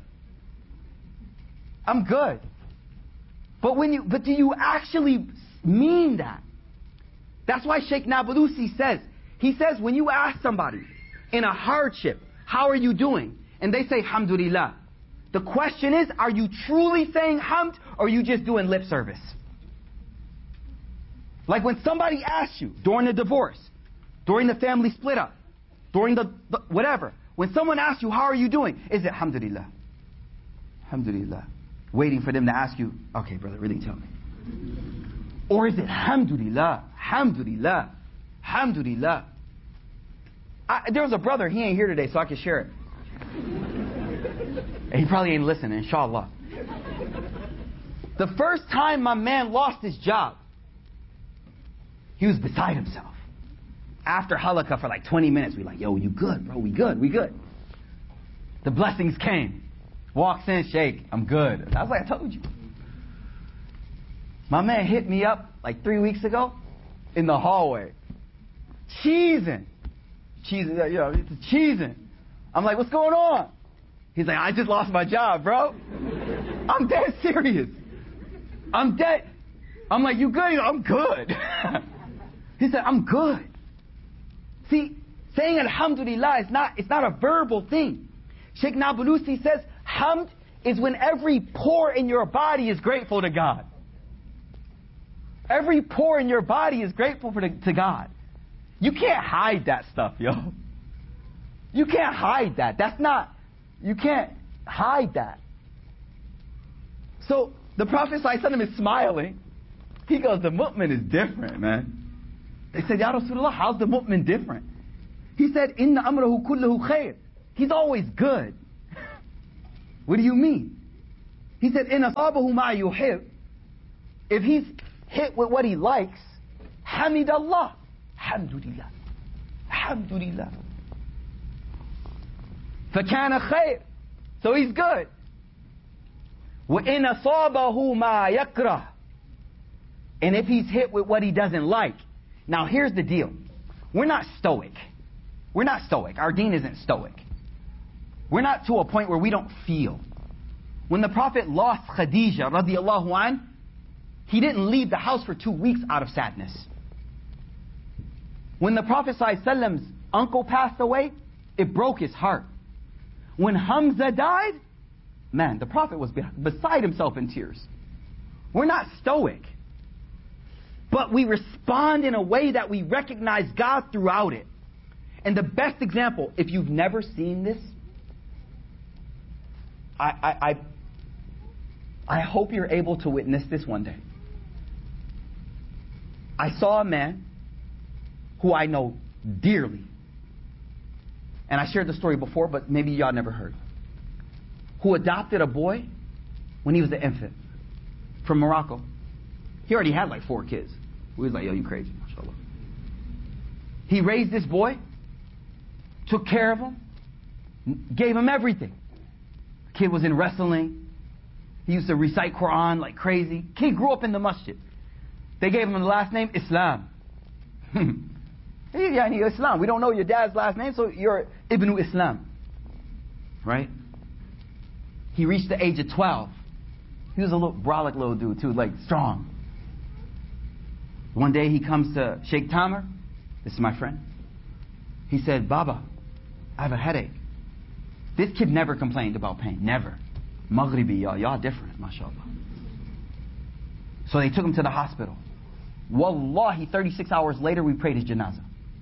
I'm good. But when you, but do you actually mean that? That's why Sheikh Nablusi says, he says when you ask somebody in a hardship, how are you doing? And they say, Alhamdulillah. The question is, are you truly saying hamd or are you just doing lip service? Like when somebody asks you during the divorce, during the family split up, during the, the whatever, when someone asks you, how are you doing? Is it Alhamdulillah? Alhamdulillah. Waiting for them to ask you, okay, brother, really tell me. Or is it Alhamdulillah, Alhamdulillah, Alhamdulillah? I, there was a brother, he ain't here today, so I can share it. And he probably ain't listening, inshallah. The first time my man lost his job, he was beside himself. After halakha for like twenty minutes, we like, yo, you good, bro, we good, we good. The blessings came. Walks in, shake, I'm good. I was like, I told you. My man hit me up like three weeks ago in the hallway. Cheesing. Cheesing, you know, it's cheesing. I'm like, what's going on? He's like, I just lost my job, bro. I'm dead serious. I'm dead. I'm like, you good? He's like, I'm good. He said, I'm good. See, saying Alhamdulillah is not, it's not a verbal thing. Sheikh Nablusi says, hamd is when every pore in your body is grateful to God. Every pore in your body is grateful for the, to God. You can't hide that stuff, yo. You can't hide that. That's not, you can't hide that. So the Prophet ﷺ is smiling. He goes, the mu'min is different, man. They said, Ya Rasulullah, how's the mu'min different? He said, Inna amrahu kullahu khair. He's always good. What do you mean? He said, In asabahu ma yuhib. If he's hit with what he likes, hamidallah. Alhamdulillah. Alhamdulillah. فَكَانَ خَيْرٌ. So he's good. وَإِنْ أَصَابَهُ مَا يَكْرَهُ. And if he's hit with what he doesn't like. Now here's the deal. We're not stoic. We're not stoic. Our deen isn't stoic. We're not to a point where we don't feel. When the Prophet lost Khadija radiallahu an, he didn't leave the house for two weeks out of sadness. When the Prophet ﷺ's uncle passed away, it broke his heart. When Hamza died, man, the Prophet was beside himself in tears. We're not stoic, but we respond in a way that we recognize God throughout it. And the best example, if you've never seen this, I, I, I, I hope you're able to witness this one day. I saw a man who I know dearly. And I shared the story before, but maybe y'all never heard. Who adopted a boy when he was an infant from Morocco. He already had like four kids. We was like, yo, you crazy, mashallah. He raised this boy, took care of him, gave him everything. The kid was in wrestling. He used to recite Quran like crazy. Kid grew up in the masjid. They gave him the last name Islam. Yeah, Islam. We don't know your dad's last name, so you're Ibn Islam. Right? He reached the age of twelve. He was a little brolic little dude too, like strong. One day he comes to Sheikh Tamer. This is my friend. He said, Baba, I have a headache. This kid never complained about pain. Never. Maghribi, y'all. Y'all different, mashallah. So they took him to the hospital. Wallahi, thirty-six hours later, we prayed his janazah.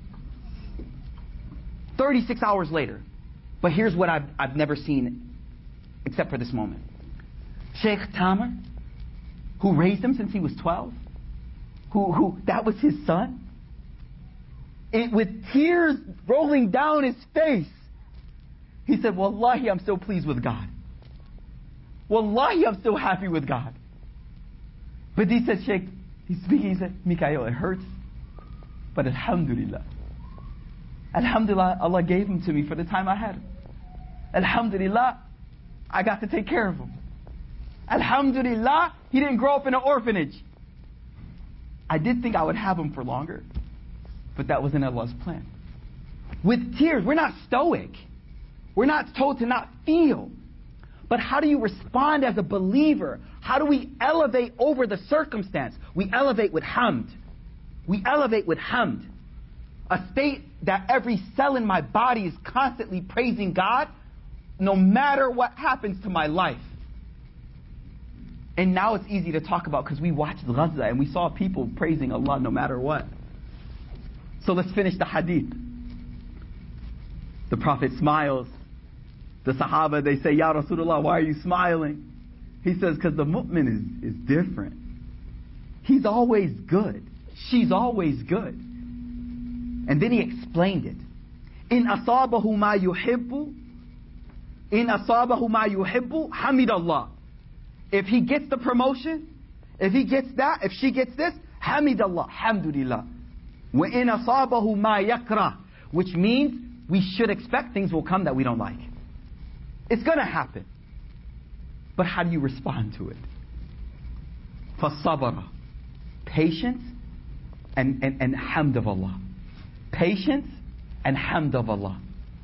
thirty-six hours later. But here's what I've, I've never seen except for this moment. Sheikh Tamer, who raised him since he was twelve, who, who that was his son, it, with tears rolling down his face, he said, Wallahi, I'm so pleased with God. Wallahi, I'm so happy with God. But he said, Sheikh, he's speaking, he said, Mikhail, it hurts, but alhamdulillah. Alhamdulillah, Allah gave him to me for the time I had him. Alhamdulillah, I got to take care of him. Alhamdulillah, he didn't grow up in an orphanage. I did think I would have him for longer, but that wasn't Allah's plan. With tears, we're not stoic. We're not told to not feel. But how do you respond as a believer? How do we elevate over the circumstance? We elevate with hamd. We elevate with hamd. A state that every cell in my body is constantly praising God, no matter what happens to my life. And now it's easy to talk about because we watched Gaza and we saw people praising Allah no matter what. So let's finish the hadith. The Prophet smiles. The Sahaba, they say, Ya Rasulullah, why are you smiling? He says, because the mu'min is, is different. He's always good. She's always good. And then he explained it. In asabahu ma yuhibbu, in asabahu ma yuhibbu, hamidallah. If he gets the promotion, if he gets that, if she gets this, hamidallah, hamdulillah. Wa in asabahu ma yakrah, which means we should expect things will come that we don't like. It's going to happen. But how do you respond to it? فَصَبَرَ. Patience and, and, and hamd of Allah. Patience and hamd of Allah.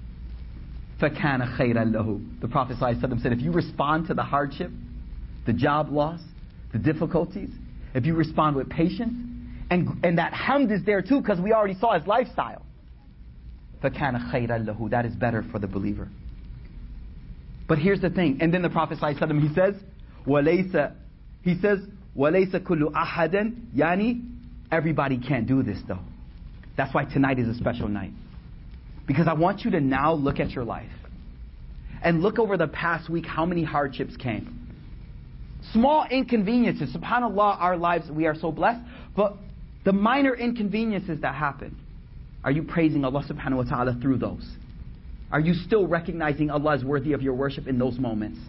فَكَانَ خَيْرًا لَهُ. The Prophet ﷺ said, if you respond to the hardship, the job loss, the difficulties, if you respond with patience, and, and that hamd is there too because we already saw his lifestyle. فَكَانَ خَيْرًا لَهُ. That is better for the believer. But here's the thing. And then the Prophet ﷺ, he says, وَلَيْسَ He says, وَلَيْسَ كُلُّ أَحَدٍ Yani, everybody can't do this though. That's why tonight is a special night. Because I want you to now look at your life. And look over the past week how many hardships came. Small inconveniences. SubhanAllah, our lives, we are so blessed. But the minor inconveniences that happen, are you praising Allah subhanahu wa ta'ala through those? Are you still recognizing Allah is worthy of your worship in those moments?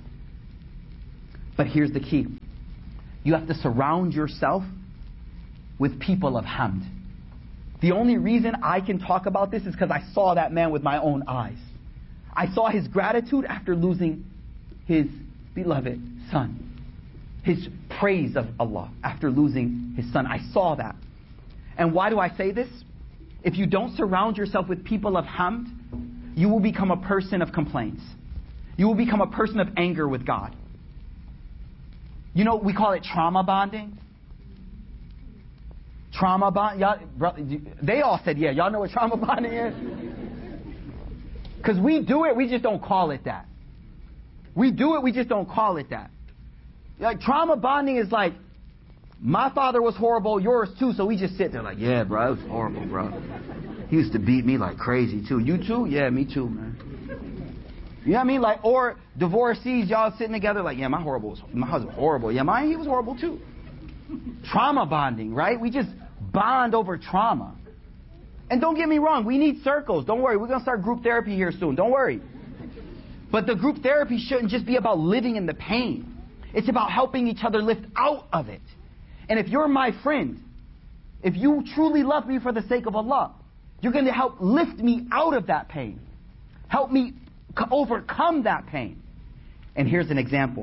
But here's the key. You have to surround yourself with people of hamd. The only reason I can talk about this is because I saw that man with my own eyes. I saw his gratitude after losing his beloved son. His praise of Allah after losing his son. I saw that. And why do I say this? If you don't surround yourself with people of hamd, you will become a person of complaints. You will become a person of anger with God. You know, we call it trauma bonding. Trauma bond? Y'all, bro, they all said, yeah. Y'all know what trauma bonding is? Because we do it, we just don't call it that. We do it, we just don't call it that. Like, trauma bonding is like, my father was horrible, yours too, so we just sit there like, yeah, bro, it was horrible, bro. He used to beat me like crazy too. You too? Yeah, me too, man. You know what I mean? Like, or divorcees, y'all sitting together like, yeah, my horrible was, my husband was horrible. Yeah, mine, he was horrible too. Trauma bonding, right? We just bond over trauma. And don't get me wrong, we need circles. Don't worry, we're going to start group therapy here soon. Don't worry. But the group therapy shouldn't just be about living in the pain. It's about helping each other lift out of it. And if you're my friend, if you truly love me for the sake of Allah, you're going to help lift me out of that pain. Help me overcome that pain. And here's an example.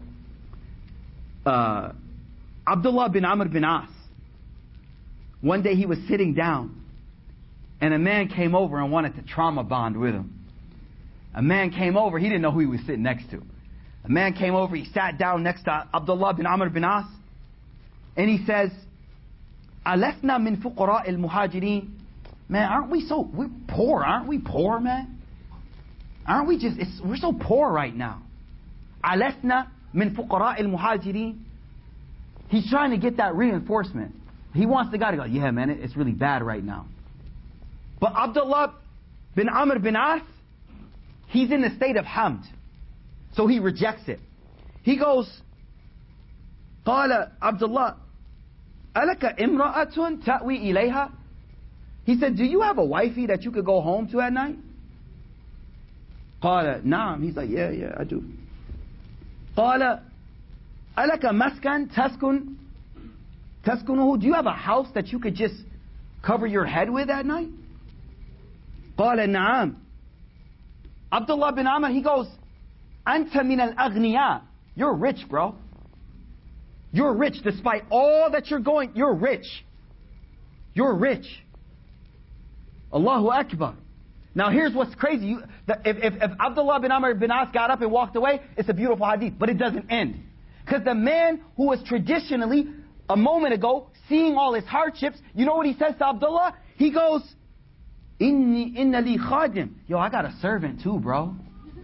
Uh, Abdullah bin Amr bin As. One day he was sitting down, and a man came over and wanted to trauma bond with him. A man came over, he didn't know who he was sitting next to. A man came over, he sat down next to Abdullah bin Amr bin As, and he says, "Alasna min fuqara al-muhajirin." Man, aren't we so, we're poor, aren't we poor, man? Aren't we just, it's, we're so poor right now. Alasna min fuqara al-muhajirin. He's trying to get that reinforcement. He wants the guy to go, yeah, man, it's really bad right now. But Abdullah bin Amr bin As, he's in the state of hamd. So he rejects it. He goes, قال Abdullah, ألك امرأة تأوي إليها? He said, do you have a wifey that you could go home to at night? قال نعم. He's like, yeah, yeah, I do. قال ألك مسكن تسكن تسكنه? Do you have a house that you could just cover your head with at night? قال نعم. Abdullah bin Amr, he goes, أنت من الأغنياء. You're rich, bro. You're rich despite all that you're going. You're rich. You're rich. Allahu Akbar. Now here's what's crazy. You, the, if, if, if Abdullah bin Amr bin As got up and walked away, it's a beautiful hadith, but it doesn't end. Because the man who was traditionally, a moment ago, seeing all his hardships, you know what he says to Abdullah? He goes, Inni inna li khadim. Yo, I got a servant too, bro.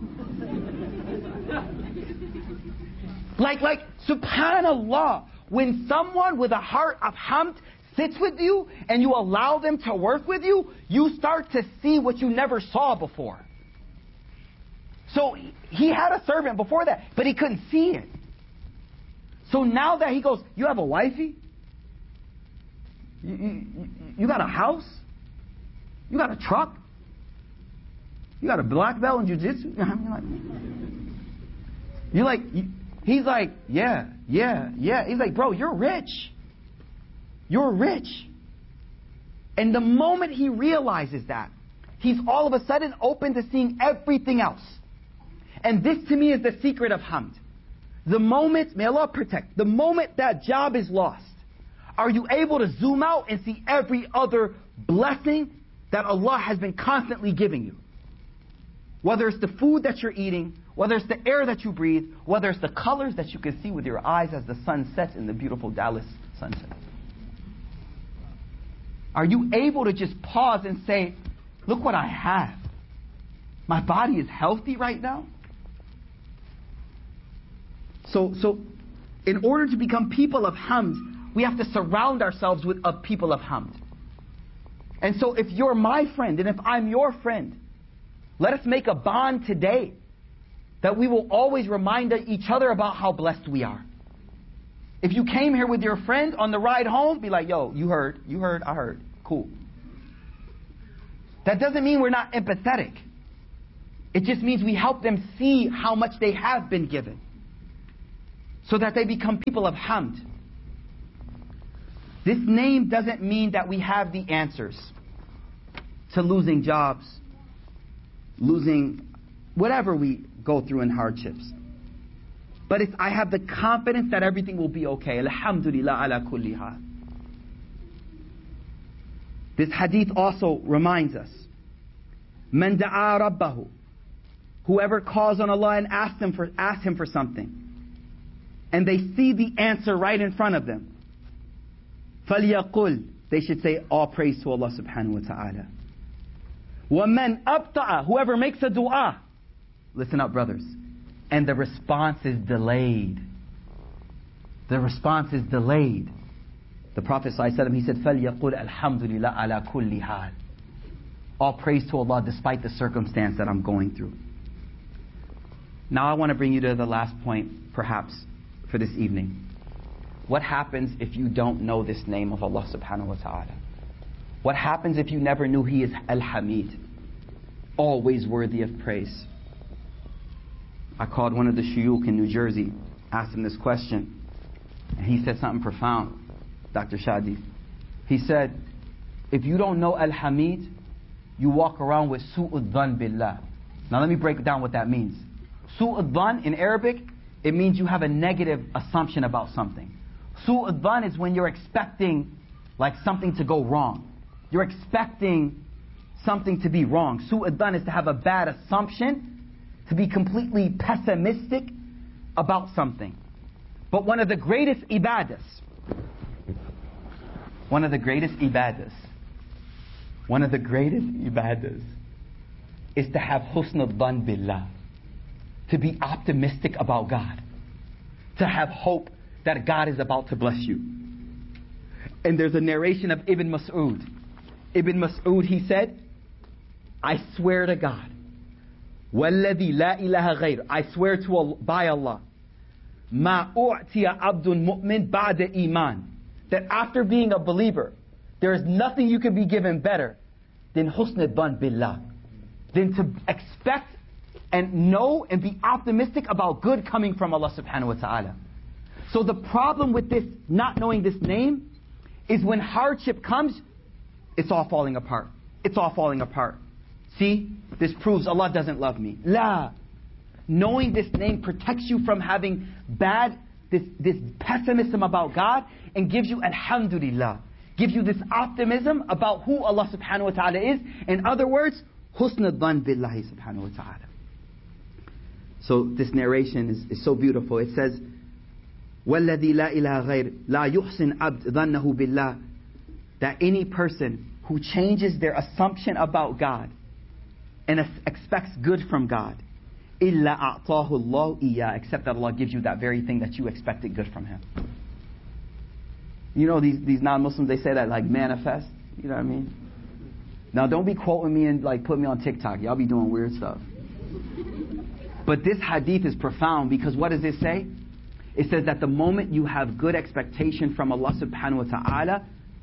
Like, like, subhanallah, when someone with a heart of hamd sits with you and you allow them to work with you, you start to see what you never saw before. So he had a servant before that, but he couldn't see it. So now that he goes, you have a wifey? You, you, you got a house? You got a truck? You got a black belt in jiu-jitsu? You're like, he's like, yeah, yeah, yeah. He's like, bro, you're rich. You're rich. And the moment he realizes that, he's all of a sudden open to seeing everything else. And this to me is the secret of hamd. The moment, may Allah protect, the moment that job is lost, are you able to zoom out and see every other blessing that Allah has been constantly giving you? Whether it's the food that you're eating, whether it's the air that you breathe, whether it's the colors that you can see with your eyes as the sun sets in the beautiful Dallas sunset. Are you able to just pause and say, look what I have. My body is healthy right now. So, so in order to become people of hamd, we have to surround ourselves with a people of hamd. And so if you're my friend and if I'm your friend, let us make a bond today that we will always remind each other about how blessed we are. If you came here with your friend on the ride home, be like, yo, you heard, you heard, I heard. Cool. That doesn't mean we're not empathetic. It just means we help them see how much they have been given, so that they become people of hamd. This name doesn't mean that we have the answers to losing jobs, losing whatever we go through in hardships. But it's, I have the confidence that everything will be okay. Alhamdulillah ala kulli hal. This hadith also reminds us, Man da'a rabbahu, whoever calls on Allah and asks him for, asks him for something, and they see the answer right in front of them, فَلْيَقُلْ they should say all praise to Allah subhanahu wa ta'ala. وَمَنْ أَبْطَأَ, whoever makes a dua. Listen up, brothers. And the response is delayed. The response is delayed. The Prophet ﷺ, he said, فَلْيَقُلْ الْحَمْدُ لِلَّهِ عَلَى كُلِّ حَالٍ. All praise to Allah despite the circumstance that I'm going through. Now I want to bring you to the last point, perhaps, for this evening. What happens if you don't know this name of Allah subhanahu wa ta'ala? What happens if you never knew He is Al-Hamid, always worthy of praise? I called one of the shuyukh in New Jersey, asked him this question, and he said something profound, Doctor Shadi. He said, if you don't know Al-Hamid, you walk around with su'ud dhan billah. Now let me break down what that means. Su'ud dhan in Arabic, it means you have a negative assumption about something. Su'ud dhan is when you're expecting like something to go wrong. You're expecting something to be wrong. Su'ud dhan is to have a bad assumption, to be completely pessimistic about something. But one of the greatest ibadahs, one of the greatest ibadahs, one of the greatest ibadahs is to have husn dhan billah, to be optimistic about God, to have hope that God is about to bless you. And there's a narration of Ibn Mas'ud. Ibn Mas'ud, he said, I swear to God, وَالَّذِي لَا إِلَهَ غَيْرُ, I swear to Allah, by Allah, مَا أُعْتِيَ عَبْدٌ مُؤْمِنٌ بَعْدَ إِيمَانٍ, that after being a believer, there is nothing you can be given better than husn dhan billah, than to expect and know and be optimistic about good coming from Allah subhanahu wa ta'ala. So the problem with this, not knowing this name, is when hardship comes, it's all falling apart. It's all falling apart. See, this proves Allah doesn't love me. La. Knowing this name protects you from having bad, this, this pessimism about God, and gives you alhamdulillah, gives you this optimism about who Allah subhanahu wa ta'ala is. In other words, husn dhan billahi subhanahu wa ta'ala. So this narration is, is so beautiful. It says, وَالَّذِي لَا إِلَهَ غَيْرُ لَا يُحْسِنْ عَبْدْ ظَنَّهُ بِاللَّهِ, that any person who changes their assumption about God and expects good from God, إِلَّا أَعْطَاهُ اللَّهُ إِيَّاهُ, except that Allah gives you that very thing that you expected good from Him. You know these, these non-Muslims, they say that like manifest, you know what I mean? Now don't be quoting me and like put me on TikTok. Y'all be doing weird stuff. But this hadith is profound, because what does it say? It says that the moment you have good expectation from Allah subhanahu wa ta'ala,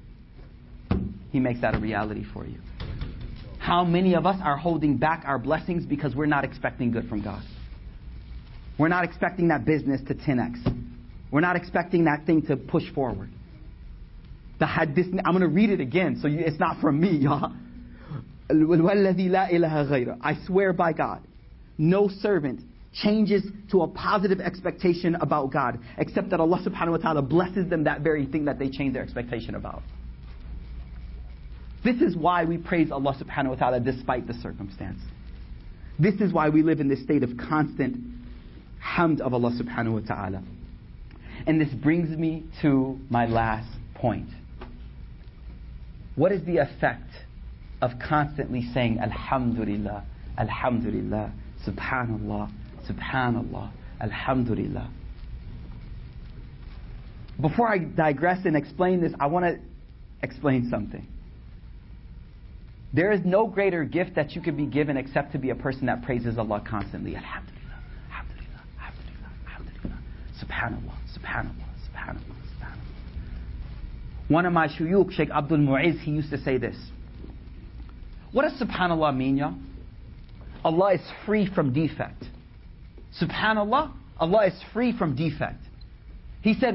He makes that a reality for you. How many of us are holding back our blessings because we're not expecting good from God? We're not expecting that business to ten x. We're not expecting that thing to push forward. The hadith, I'm going to read it again, so you, it's not from me, y'all. وَالَّذِي لَا إِلَهَ غَيْرُ, I swear by God, no servant changes to a positive expectation about God, except that Allah subhanahu wa ta'ala blesses them that very thing that they change their expectation about. This is why we praise Allah subhanahu wa ta'ala despite the circumstance. This is why we live in this state of constant hamd of Allah subhanahu wa ta'ala. And this brings me to my last point. What is the effect of constantly saying Alhamdulillah, Alhamdulillah, Subhanallah, Subhanallah, Alhamdulillah? Before I digress and explain this, I want to explain something. There is no greater gift that you could be given except to be a person that praises Allah constantly. Alhamdulillah, Alhamdulillah, Alhamdulillah, Alhamdulillah, Subhanallah, Subhanallah, Subhanallah, Subhanallah. One of my shuyukh, Sheikh Abdul Mu'izz, he used to say this. What does Subhanallah mean, y'all? Allah is free from defect. Subhanallah, Allah is free from defect. He said,